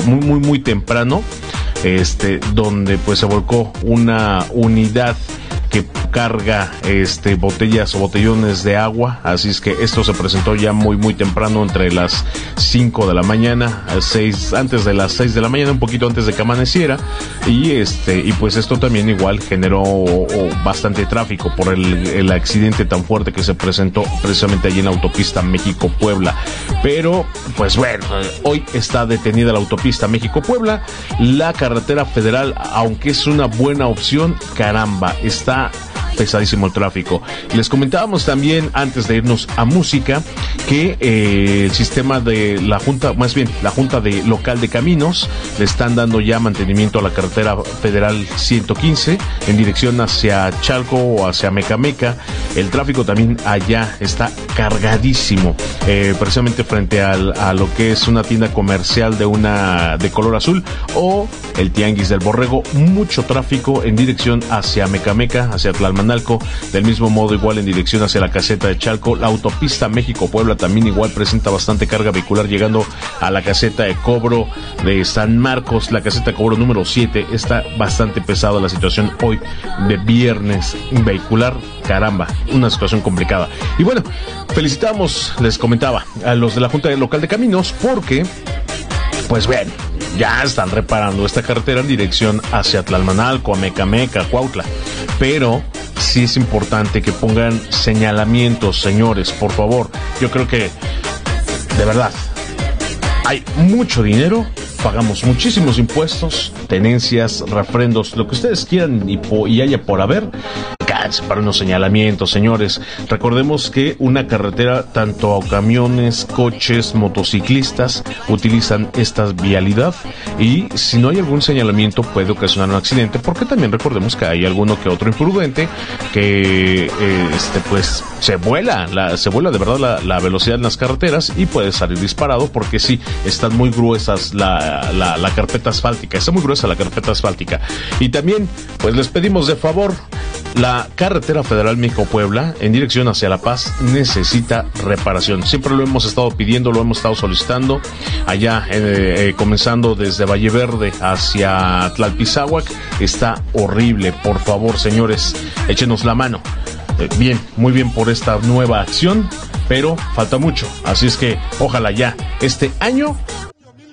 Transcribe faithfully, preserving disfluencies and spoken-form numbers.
muy, muy, muy temprano, este, donde pues se volcó una unidad que carga este botellas o botellones de agua, así es que esto se presentó ya muy muy temprano, entre las cinco de la mañana a seis, antes de las seis de la mañana, un poquito antes de que amaneciera, y este y pues esto también igual generó o, bastante tráfico por el, el accidente tan fuerte que se presentó precisamente allí en la autopista México-Puebla. Pero pues bueno, hoy está detenida la autopista México-Puebla, la carretera federal, aunque es una buena opción, caramba, está pesadísimo el tráfico. Les comentábamos también antes de irnos a música que eh, el sistema de la Junta, más bien la Junta de Local de Caminos, le están dando ya mantenimiento a la carretera federal ciento quince en dirección hacia Chalco o hacia Mecameca. El tráfico también allá está cargadísimo, eh, precisamente frente al, a lo que es una tienda comercial de una de color azul o el Tianguis del Borrego. Mucho tráfico en dirección hacia Mecameca, hacia Tlalmanalco, del mismo modo igual en dirección hacia la caseta de Chalco. La autopista México-Puebla también igual presenta bastante carga vehicular llegando a la caseta de cobro de San Marcos, la caseta de cobro número siete. Está bastante pesada la situación hoy de viernes vehicular, caramba, una situación complicada. Y bueno, felicitamos, les comentaba, a los de la Junta Local de Caminos porque, pues bien, ya están reparando esta carretera en dirección hacia Tlalmanalco, a Mecameca, Cuautla. Pero sí es importante que pongan señalamientos, señores, por favor. Yo creo que, de verdad, hay mucho dinero, pagamos muchísimos impuestos, tenencias, refrendos, lo que ustedes quieran y, po- y haya por haber. Para unos señalamientos, señores. Recordemos que una carretera, tanto camiones, coches, motociclistas utilizan esta vialidad, y si no hay algún señalamiento puede ocasionar un accidente, porque también recordemos que hay alguno que otro imprudente que eh, este pues se vuela, la, se vuela de verdad la, la velocidad en las carreteras y puede salir disparado, porque sí, están muy gruesas la, la, la carpeta asfáltica, está muy gruesa la carpeta asfáltica. Y también pues les pedimos de favor, la carretera federal México-Puebla en dirección hacia La Paz necesita reparación. Siempre lo hemos estado pidiendo, lo hemos estado solicitando. Allá, eh, eh, comenzando desde Valle Verde hacia Tlalpizáhuac, está horrible. Por favor, señores, échenos la mano. Eh, bien, muy bien por esta nueva acción, pero falta mucho. Así es que ojalá ya este año